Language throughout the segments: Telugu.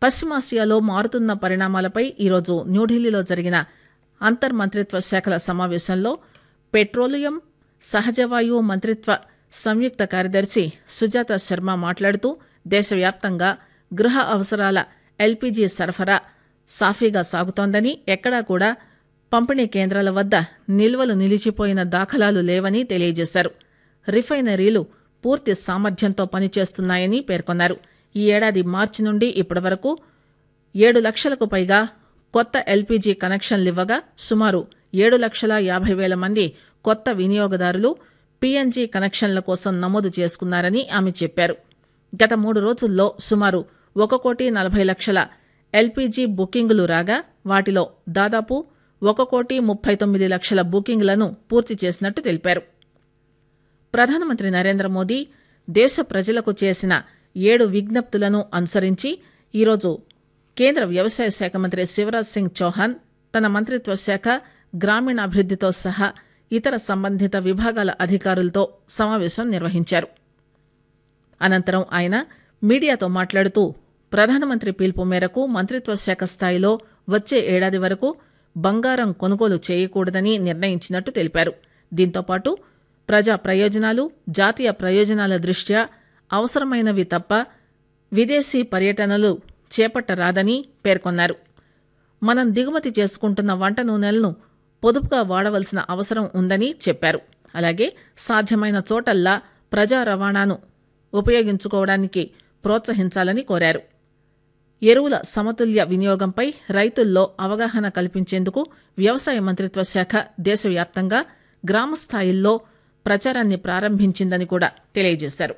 పశ్చిమాసియాలో మారుతున్న పరిణామాలపై ఈరోజు న్యూఢిల్లీలో జరిగిన అంతర్మంత్రిత్వ శాఖల సమావేశంలో పెట్రోలియం, సహజవాయువు మంత్రిత్వ సంయుక్త కార్యదర్శి సుజాత శర్మ మాట్లాడుతూ దేశవ్యాప్తంగా గృహ అవసరాల ఎల్పీజీ సరఫరా సాఫీగా సాగుతోందని, ఎక్కడా కూడా పంపిణీ కేంద్రాల వద్ద నిల్వలు నిలిచిపోయిన దాఖలాలు లేవని తెలియజేశారు. రిఫైనరీలు పూర్తి సామర్థ్యంతో పనిచేస్తున్నాయని పేర్కొన్నారు. ఈ ఏడాది మార్చి నుండి ఇప్పటి వరకు 7 లక్షలకు పైగా కొత్త ఎల్పీజీ కనెక్షన్లివ్వగా సుమారు 7,50,000 మంది కొత్త వినియోగదారులు పీఎన్జీ కనెక్షన్ల కోసం నమోదు చేసుకున్నారని ఆమె చెప్పారు. గత 3 రోజుల్లో సుమారు 1,40,00,000 ఎల్పీజీ బుకింగులు రాగా వాటిలో దాదాపు 1,39,00,000 బుకింగ్లను పూర్తి చేసినట్టు తెలిపారు. ప్రధానమంత్రి నరేంద్ర మోదీ దేశ ప్రజలకు చేసిన 7 విజ్ఞప్తులను అనుసరించి ఈరోజు కేంద్ర వ్యవసాయ శాఖ మంత్రి శివరాజ్ సింగ్ చౌహాన్ తన మంత్రిత్వ శాఖ, గ్రామీణాభివృద్దితో సహా ఇతర సంబంధిత విభాగాల అధికారులతో సమావేశం నిర్వహించారు. అనంతరం ఆయన మీడియాతో మాట్లాడుతూ ప్రధానమంత్రి పిలుపు మేరకు మంత్రిత్వ శాఖ స్థాయిలో వచ్చే ఏడాది వరకు బంగారం కొనుగోలు చేయకూడదని నిర్ణయించినట్టు తెలిపారు. దీంతోపాటు ప్రజా ప్రయోజనాలు, జాతీయ ప్రయోజనాల దృష్ట్యా అవసరమైనవి తప్ప విదేశీ పర్యటనలు చేపట్టరాదని పేర్కొన్నారు. మనం దిగుమతి చేసుకుంటున్న వంట నూనెలను పొదుపుగా వాడవలసిన అవసరం ఉందని చెప్పారు. అలాగే సాధ్యమైన చోటల్లా ప్రజా రవాణాను ఉపయోగించుకోవడానికి ప్రోత్సహించాలని కోరారు. ఎరువుల సమతుల్య వినియోగంపై రైతుల్లో అవగాహన కల్పించేందుకు వ్యవసాయ మంత్రిత్వ శాఖ దేశవ్యాప్తంగా గ్రామ స్థాయిల్లో ప్రచారాన్ని ప్రారంభించిందని కూడా తెలియజేశారు.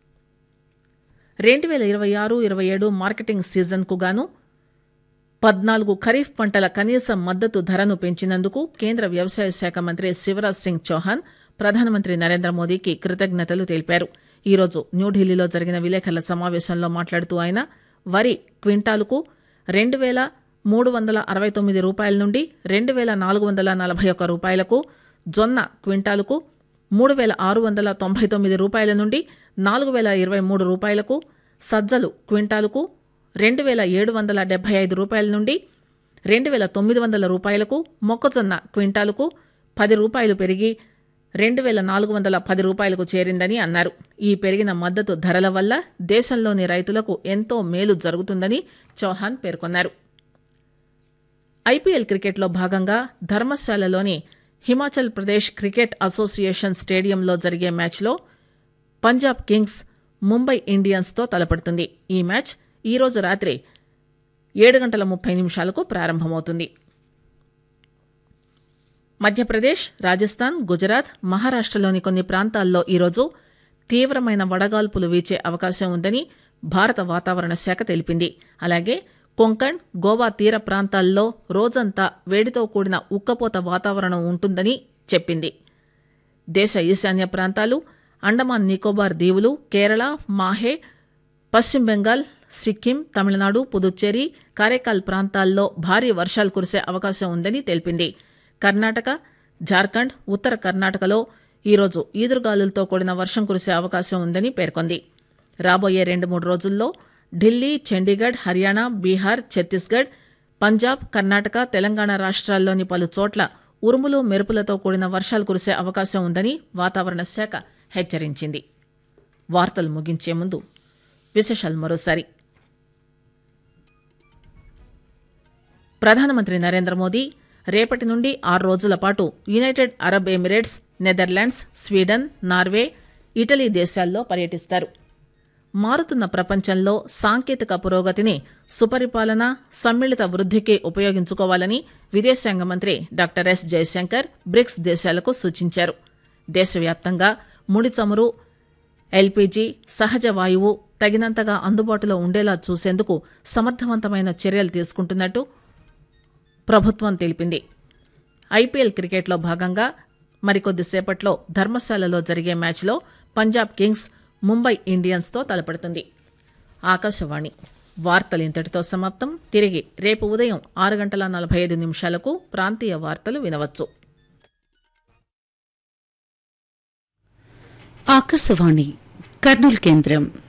2026-27 మార్కెటింగ్ సీజన్కు గాను 14 ఖరీఫ్ పంటల కనీస మద్దతు ధరను పెంచినందుకు కేంద్ర వ్యవసాయ శాఖ మంత్రి శివరాజ్ సింగ్ చౌహాన్ ప్రధానమంత్రి నరేంద్ర మోదీకి కృతజ్ఞతలు తెలిపారు. ఈరోజు న్యూఢిల్లీలో జరిగిన విలేకరుల సమావేశంలో మాట్లాడుతూ ఆయన వరి క్వింటాలుకు 2,369 రూపాయల నుండి 2,441 రూపాయలకు, జొన్న క్వింటాలుకు 3,699 రూపాయల నుండి 4,023 రూపాయలకు, సజ్జలు క్వింటాలుకు 2,775 రూపాయల నుండి 2,900 రూపాయలకు, మొక్కజొన్న క్వింటాలుకు 10 రూపాయలు పెరిగి 2,410 రూపాయలకు చేరిందని అన్నారు. ఈ పెరిగిన మద్దతు ధరల వల్ల దేశంలోని రైతులకు ఎంతో మేలు జరుగుతుందని చౌహాన్ పేర్కొన్నారు. ఐపీఎల్ క్రికెట్లో భాగంగా ధర్మశాలలోని హిమాచల్ ప్రదేశ్ క్రికెట్ అసోసియేషన్ స్టేడియంలో జరిగే మ్యాచ్లో పంజాబ్ కింగ్స్ ముంబై ఇండియన్స్తో తలపడుతుంది. ఈ మ్యాచ్ ఈరోజు రాత్రి 7:30 ప్రారంభమవుతుంది. మధ్యప్రదేశ్, రాజస్థాన్, గుజరాత్, మహారాష్టలోని కొన్ని ప్రాంతాల్లో ఈరోజు తీవ్రమైన వడగాల్పులు వీచే అవకాశం ఉందని భారత వాతావరణ శాఖ తెలిపింది. అలాగే కొంకణ్, గోవా తీర ప్రాంతాల్లో రోజంతా వేడితో కూడిన ఉక్కపోత వాతావరణం ఉంటుందని చెప్పింది. దేశ ఈశాన్య ప్రాంతాలు, అండమాన్ నికోబార్ దీవులు, కేరళ, మాహే, పశ్చిమ బెంగాల్, సిక్కిం, తమిళనాడు, పుదుచ్చేరి, కారైకాల్ ప్రాంతాల్లో భారీ వర్షాలు కురిసే అవకాశం ఉందని తెలిపింది. కర్ణాటక, జార్ఖండ్, ఉత్తర కర్ణాటకలో ఈరోజు ఈదురుగాలులతో కూడిన వర్షం కురిసే అవకాశం ఉందని పేర్కొంది. రాబోయే 2-3 రోజుల్లో ఢిల్లీ, చండీగఢ్, హర్యానా, బీహార్, ఛత్తీస్గఢ్, పంజాబ్, కర్ణాటక, తెలంగాణ రాష్ట్రాల్లోని పలు చోట్ల ఉరుములు, మెరుపులతో కూడిన వర్షాలు కురిసే అవకాశం ఉందని వాతావరణ శాఖ హెచ్చరించింది. వార్తలు ముగించే ముందు విశేషాలు మరోసారి. ప్రధానమంత్రి నరేంద్ర మోదీ రేపటి నుండి 6 రోజుల పాటు United Arab Emirates, Netherlands, Sweden, Norway, Italy దేశాల్లో పర్యటిస్తారు. మారుతున్న ప్రపంచంలో సాంకేతిక పురోగతిని సుపరిపాలన, సమ్మిళిత వృద్ధికి ఉపయోగించుకోవాలని విదేశాంగ మంత్రి డాక్టర్ ఎస్ జయశంకర్ బ్రిక్స్ దేశాలకు సూచించారు. దేశవ్యాప్తంగా ముడి చమురు, ఎల్పీజీ, సహజ వాయువు తగినంతగా అందుబాటులో ఉండేలా చూసేందుకు సమర్థవంతమైన చర్యలు తీసుకుంటున్నట్టు ప్రభుత్వం తెలిపింది. ఐపీఎల్ క్రికెట్లో భాగంగా మరికొద్దిసేపట్లో ధర్మశాలలో జరిగే మ్యాచ్లో పంజాబ్ కింగ్స్ ముంబై ఇండియన్స్తో తలపడుతుంది. ఆకాశవాణి వార్తలు ఇంతటితో సమాప్తం. తిరిగి రేపు ఉదయం 6:45 ప్రాంతీయ వార్తలు వినవచ్చు. ఆకాశవాణి కర్నూలు కేంద్రం.